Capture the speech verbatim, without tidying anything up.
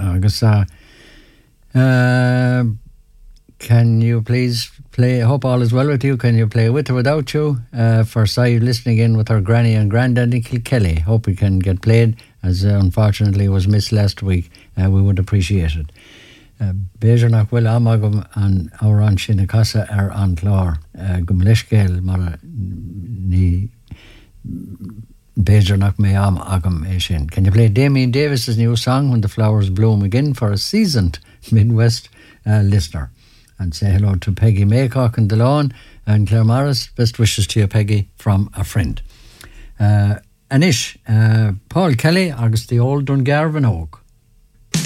agus uh, uh, can you please play, I hope all is well with you, can you play With or Without You uh, for Si listening in with her granny and granddad in Kilkelly. Hope we can get played, as uh, unfortunately was missed last week. Uh, we would appreciate it. Béidir nach bhfuil amagam an árán sin na casa ar an chlár go leiscéil mar ní béidir nach mé am agam é sin. Can you play Damien Davis's new song When the Flowers Bloom Again for a seasoned Midwest uh, listener? And say hello to Peggy Maycock and DeLawn and Claire Morris. Best wishes to you, Peggy, from a friend. Uh, Anish, uh, Paul Kelly, agus the old Dungarvan Oak.